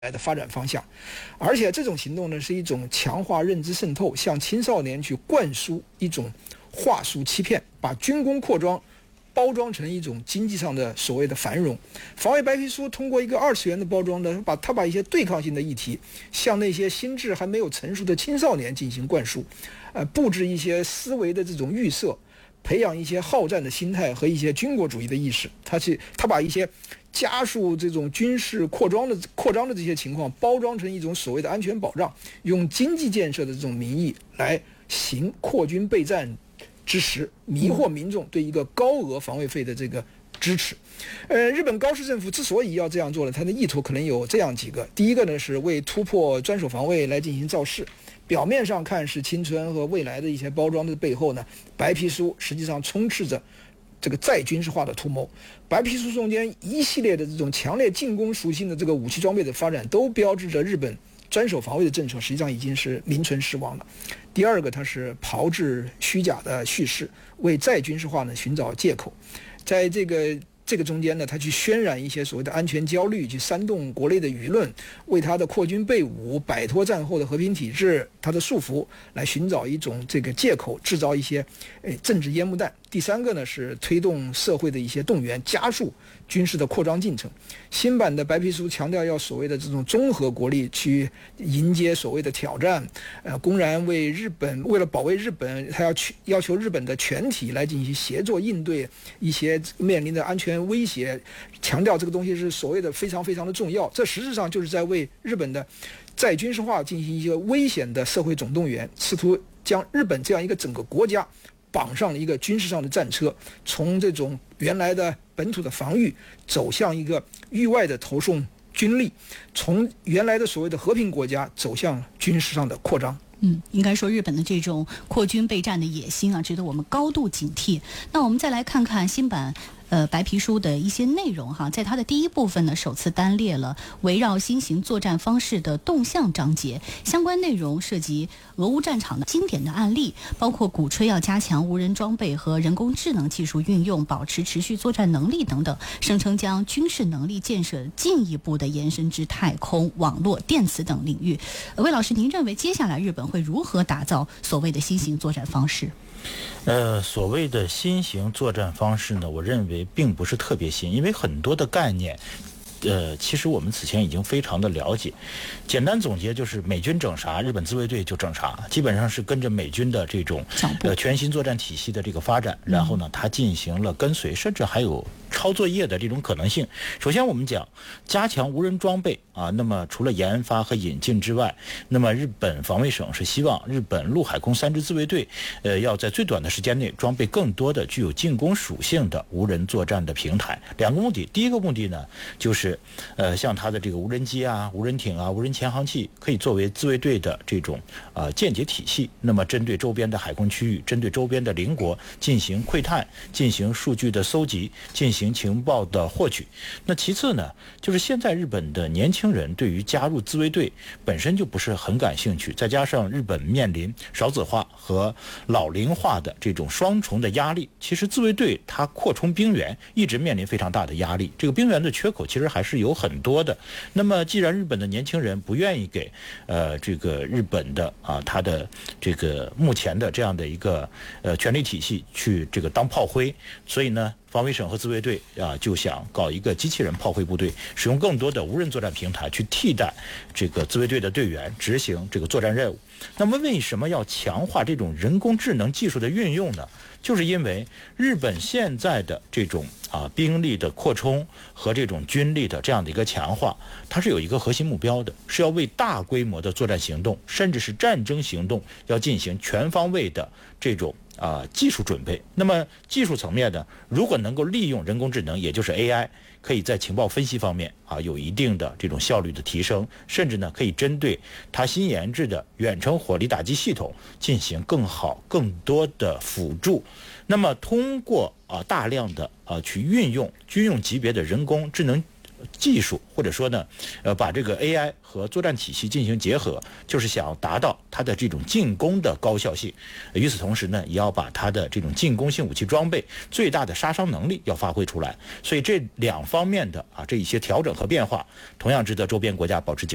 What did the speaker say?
来的发展方向。而且这种行动呢，是一种强化认知渗透，向青少年去灌输一种话术欺骗，把军工扩张包装成一种经济上的所谓的繁荣。防卫白皮书通过一个二次元的包装呢，把一些对抗性的议题向那些心智还没有成熟的青少年进行灌输，布置一些思维的这种预设，培养一些好战的心态和一些军国主义的意识。他把一些加速这种军事扩张的这些情况包装成一种所谓的安全保障，用经济建设的这种名义来行扩军备战之时，迷惑民众对一个高额防卫费的这个支持。日本高市政府之所以要这样做呢，它的意图可能有这样几个。第一个呢，是为突破专守防卫来进行造势，表面上看是青春和未来的一些包装的背后呢，白皮书实际上充斥着这个再军事化的图谋。白皮书中间一系列的这种强烈进攻属性的这个武器装备的发展，都标志着日本专守防卫的政策实际上已经是名存实亡了。第二个，它是炮制虚假的叙事，为再军事化呢寻找借口。在这个中间呢，他去渲染一些所谓的安全焦虑，去煽动国内的舆论，为他的扩军备武、摆脱战后的和平体制他的束缚来寻找一种这个借口，制造一些政治烟幕弹。第三个呢，是推动社会的一些动员，加速军事的扩张进程。新版的白皮书强调要所谓的这种综合国力去迎接所谓的挑战，公然为了保卫日本，他要求日本的全体来进行协作应对一些面临的安全威胁，强调这个东西是所谓的非常非常的重要。这实质上就是在为日本的再军事化进行一个危险的社会总动员，试图将日本这样一个整个国家绑上了一个军事上的战车，从这种原来的本土的防御走向一个域外的投送军力，从原来的所谓的和平国家走向军事上的扩张。 应该说日本的这种扩军备战的野心啊，值得我们高度警惕。那我们再来看看新版白皮书的一些内容哈，在它的第一部分呢，首次单列了围绕新型作战方式的动向章节，相关内容涉及俄乌战场的经典的案例，包括鼓吹要加强无人装备和人工智能技术运用，保持持续作战能力等等，声称将军事能力建设进一步的延伸至太空、网络、电磁等领域。魏老师，您认为接下来日本会如何打造所谓的新型作战方式？ 所谓的新型作战方式呢，我认为并不是特别新，因为很多的概念其实我们此前已经非常的了解。简单总结就是美军整啥，日本自卫队就整啥，基本上是跟着美军的这种全新作战体系的这个发展，然后呢它进行了跟随，甚至还有抄作业的这种可能性。首先我们讲加强无人装备啊，那么除了研发和引进之外，那么日本防卫省是希望日本陆海空3支自卫队要在最短的时间内装备更多的具有进攻属性的无人作战的平台。两个目的，第一个目的呢就是像它的这个无人机啊、无人艇啊、无人潜航器可以作为自卫队的这种间谍体系，那么针对周边的海空区域、针对周边的邻国进行窥探、进行数据的搜集、进行情报的获取。那其次呢，就是现在日本的年轻人对于加入自卫队本身就不是很感兴趣，再加上日本面临少子化和老龄化的这种双重的压力，其实自卫队它扩充兵员一直面临非常大的压力，这个兵员的缺口其实还是有很多的。那么既然日本的年轻人不愿意给这个日本的他的这个目前的这样的一个权力体系去这个当炮灰，所以呢防卫省和自卫队就想搞一个机器人炮灰部队，使用更多的无人作战平台去替代这个自卫队的队员执行这个作战任务。那么为什么要强化这种人工智能技术的运用呢？就是因为日本现在的这种兵力的扩充和这种军力的这样的一个强化，它是有一个核心目标的，是要为大规模的作战行动甚至是战争行动要进行全方位的这种技术准备。那么技术层面呢，如果能够利用人工智能，也就是 AI， 可以在情报分析方面有一定的这种效率的提升，甚至呢可以针对它新研制的远程火力打击系统进行更好更多的辅助。那么通过大量的去运用军用级别的人工智能技术，或者说呢把这个 AI 和作战体系进行结合，就是想达到它的这种进攻的高效性。与此同时呢，也要把它的这种进攻性武器装备最大的杀伤能力要发挥出来。所以这两方面的这一些调整和变化，同样值得周边国家保持警惕。